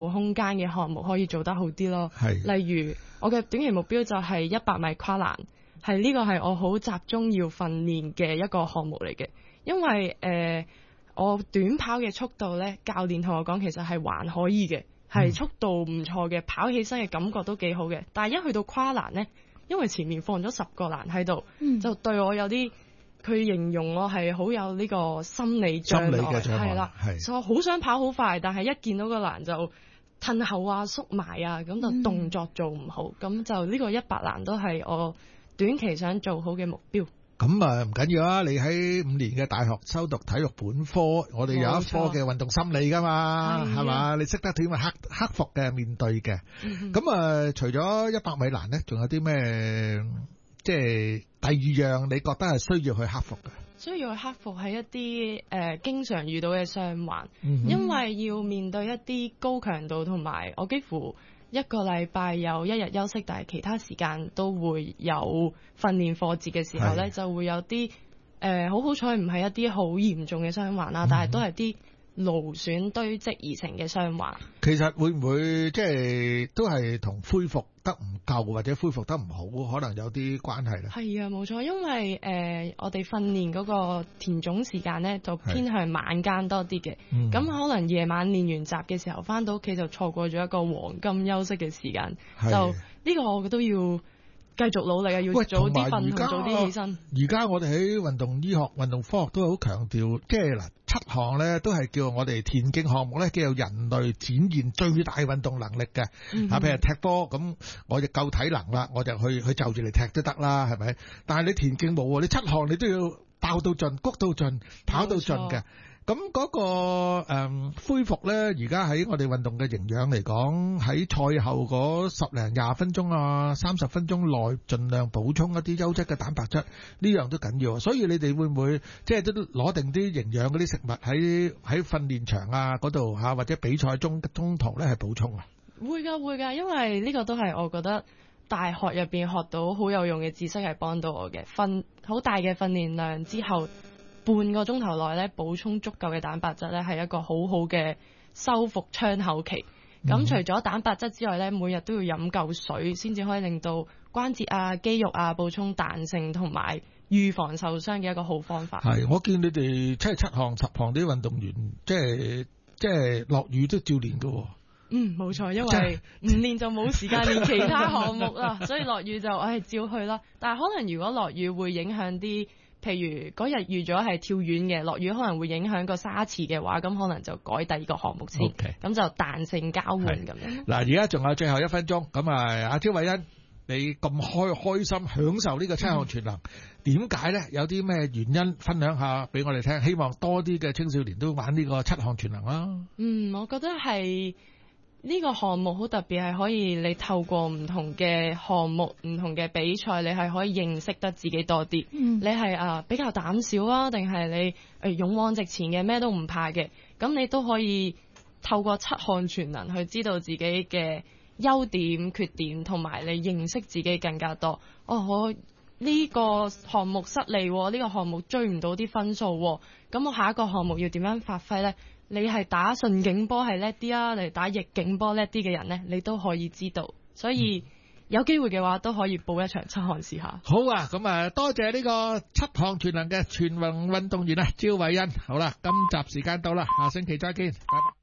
空間嘅項目可以做得好啲咯。例如我嘅短期目標就係100米跨欄，呢個係我好集中要訓練嘅一個項目嚟嘅。因為我短跑嘅速度呢，教練同我講其實係還可以嘅，係速度唔錯嘅，跑起身嘅感覺都幾好嘅。但係一去到跨欄呢，因為前面放咗10個欄喺度，就對我有啲，佢形容我係好有呢個心理障礙，係啦，所以我好想跑好快，但係一見到個欄就褪後啊、縮埋啊，咁就動作做唔好，咁就呢個100欄都係我短期想做好嘅目標。 咁啊唔緊要啊！你喺5年嘅大學修讀體育本科，我哋有一科嘅運動心理噶嘛，係嘛？你識得點樣克服嘅面對嘅。咁除咗100米欄咧，仲有啲咩？即係第二樣，你覺得係需要去克服嘅？ 需要去克服係一啲經常遇到嘅傷患，因為要面對一啲高強度同埋我幾乎1個禮拜有1日休息，但係其他時間都會有訓練課節嘅時候呢，就會有啲好彩唔係一啲好嚴重嘅傷患啦，但係都係啲勞損堆積而成嘅傷患。 其實會唔會即係都係同恢復得唔夠或者恢復得唔好，可能有啲關係咧？係啊，冇錯，因為我哋訓練嗰個田總時間呢，就偏向晚間多啲嘅，咁可能夜晚練完習嘅時候返到屋企就錯過咗一個黃金休息嘅時間，就呢個我都要繼續努力啊！要早啲瞓同早啲起身。 而家我哋喺運動醫學、運動科學都係好強調，即係嗱7項咧都係叫我哋田徑項目咧，叫做人類展現最大運動能力嘅。譬如踢波咁，我就夠體能啦，我就去就住嚟踢都得啦，係咪？但係你田徑冇喎，你7項你都要爆到盡、谷到盡、跑到盡嘅。咁嗰個恢復咧，而家喺我哋運動嘅營養嚟講，喺賽後嗰10零20分鐘啊、30分鐘內，盡量補充一啲優質嘅蛋白質，呢樣都緊要。所以你哋會唔會即係都攞定啲營養嗰啲食物喺訓練場啊嗰度嚇，或者比賽中途咧係補充啊？ 會㗎，因為呢個都係我覺得大學入邊學到好有用嘅知識，係幫到我嘅。好大嘅訓練量之後，半個鐘頭內咧補充足夠嘅蛋白質咧，係一個好好嘅修復窗口期。咁除咗蛋白質之外咧，每日都要飲夠水，先至可以令到關節啊、肌肉啊補充彈性，同埋預防受傷嘅一個好方法。 係，我見你哋7項10項啲運動員，即係落雨都照練㗎喎。 冇錯，因為唔練就冇時間練其他項目啦，所以落雨就照去啦。但係可能如果落雨會影響啲。譬如嗰日預咗係跳遠嘅，落雨可能會影響個沙池嘅話，咁可能就改第二個項目先，咁就彈性交換咁樣。嗱， 而家仲有最後1分鐘，咁阿招偉欣，你咁開心享受呢個7項全能，點解咧？有啲咩原因分享下俾我哋聽？希望多啲嘅青少年都玩呢個7項全能啦。 我覺得係。呢個項目好特別，係可以你透過唔同嘅項目、唔同嘅比賽，你係可以認識得自己多啲。你係比較膽小啊，定係你勇往直前嘅，咩都唔怕嘅。咁你都可以透過7項全能去知道自己嘅優點、缺點，同埋你認識自己更加多。我呢個項目失利，呢個項目追唔到啲分數，咁我下一個項目要點樣發揮呢？你係打順境波係叻啲啊，嚟打逆境波叻啲嘅人呢，你都可以知道。所以有機會嘅話，都可以報一場7項試下。 好啊，咁多謝呢個7項全能嘅全能運動員啊，招偉欣。好啦，今集時間到啦，下星期再見，拜拜。